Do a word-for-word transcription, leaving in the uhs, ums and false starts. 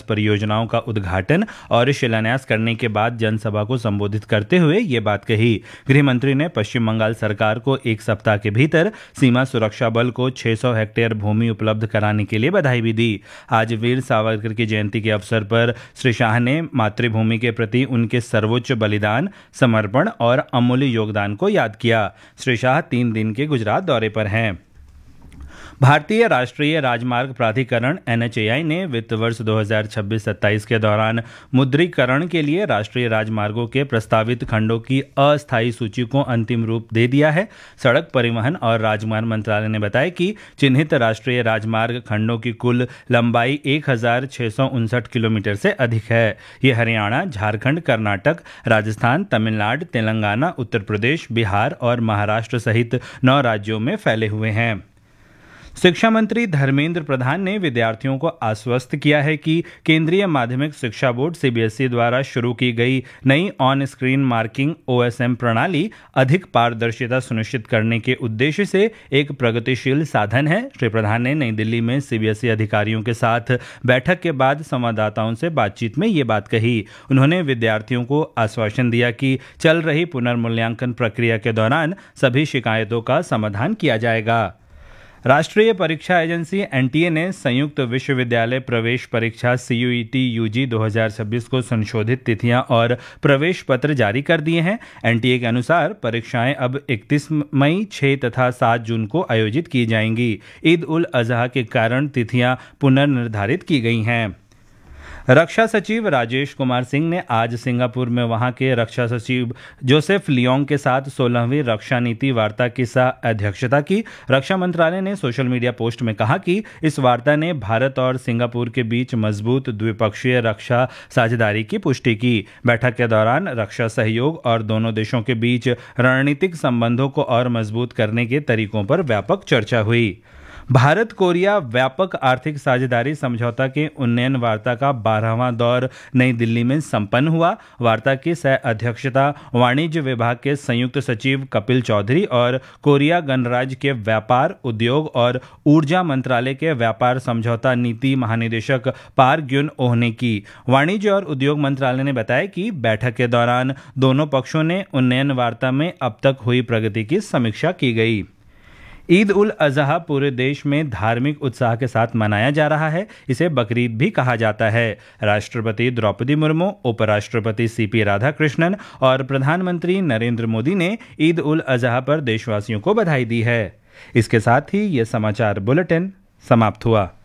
विकास परियोजनाओं का उद्घाटन और शिलान्यास करने के बाद जनसभा को संबोधित करते हुए ये बात कही। गृह मंत्री ने पश्चिम बंगाल सरकार को एक सप्ताह के भीतर सीमा सुरक्षा बल को छह सौ हेक्टेयर भूमि उपलब्ध कराने के लिए बधाई भी दी। आज वीर सावरकर की जयंती के अवसर पर श्री शाह ने मातृभूमि के प्रति उनके सर्वोच्च बलिदान, समर्पण और अमूल्य योगदान को याद किया। श्री शाह तीन दिन के गुजरात दौरे पर हैं। भारतीय राष्ट्रीय राजमार्ग प्राधिकरण एन एच ए आई ने वित्त वर्ष दो हज़ार छब्बीस सत्ताईस के दौरान मुद्रीकरण के लिए राष्ट्रीय राजमार्गों के प्रस्तावित खंडों की अस्थायी सूची को अंतिम रूप दे दिया है। सड़क परिवहन और राजमार्ग मंत्रालय ने बताया कि चिन्हित राष्ट्रीय राजमार्ग खंडों की कुल लंबाई एक हजार छह सौ उनसठ किलोमीटर से अधिक है। ये हरियाणा, झारखंड, कर्नाटक, राजस्थान, तमिलनाडु, तेलंगाना, उत्तर प्रदेश, बिहार और महाराष्ट्र सहित नौ राज्यों में फैले हुए हैं। शिक्षा मंत्री धर्मेंद्र प्रधान ने विद्यार्थियों को आश्वस्त किया है कि केंद्रीय माध्यमिक शिक्षा board C B S E द्वारा शुरू की गई नई on screen marking O S M प्रणाली अधिक पारदर्शिता सुनिश्चित करने के उद्देश्य से एक प्रगतिशील साधन है। श्री प्रधान ने नई दिल्ली में सी बी एस ई अधिकारियों के साथ बैठक के बाद संवाददाताओं से बातचीत में ये बात कही। उन्होंने विद्यार्थियों को आश्वासन दिया कि चल रही पुनर्मूल्यांकन प्रक्रिया के दौरान सभी शिकायतों का समाधान किया जाएगा। राष्ट्रीय परीक्षा एजेंसी एन टी ए ने संयुक्त विश्वविद्यालय प्रवेश परीक्षा सी यू ई टी यू जी दो हज़ार छब्बीस को संशोधित तिथियां और प्रवेश पत्र जारी कर दिए हैं। एन टी ए के अनुसार परीक्षाएं अब इकतीस मई, छह तथा सात जून को आयोजित की जाएंगी। ईद उल अजहा के कारण तिथियां पुनर्निर्धारित की गई हैं। रक्षा सचिव राजेश कुमार सिंह ने आज सिंगापुर में वहां के रक्षा सचिव जोसेफ लियोंग के साथ सोलहवीं रक्षा नीति वार्ता की सह अध्यक्षता की। रक्षा मंत्रालय ने सोशल मीडिया पोस्ट में कहा कि इस वार्ता ने भारत और सिंगापुर के बीच मजबूत द्विपक्षीय रक्षा साझेदारी की पुष्टि की। बैठक के दौरान रक्षा सहयोग और दोनों देशों के बीच रणनीतिक संबंधों को और मजबूत करने के तरीकों पर व्यापक चर्चा हुई। भारत कोरिया व्यापक आर्थिक साझेदारी समझौता के उन्नयन वार्ता का बारहवां दौर नई दिल्ली में संपन्न हुआ। वार्ता की सह अध्यक्षता वाणिज्य विभाग के संयुक्त सचिव कपिल चौधरी और कोरिया गणराज्य के व्यापार, उद्योग और ऊर्जा मंत्रालय के व्यापार समझौता नीति महानिदेशक पार्क ग्युन ओह ने की। वाणिज्य और उद्योग मंत्रालय ने बताया कि बैठक के दौरान दोनों पक्षों ने उन्नयन वार्ता में अब तक हुई प्रगति की समीक्षा की गई। ईद उल अजहा पूरे देश में धार्मिक उत्साह के साथ मनाया जा रहा है। इसे बकरीद भी कहा जाता है। राष्ट्रपति द्रौपदी मुर्मू, उपराष्ट्रपति सी पी राधाकृष्णन और प्रधानमंत्री नरेंद्र मोदी ने ईद उल अजहा पर देशवासियों को बधाई दी है। इसके साथ ही ये समाचार बुलेटिन समाप्त हुआ।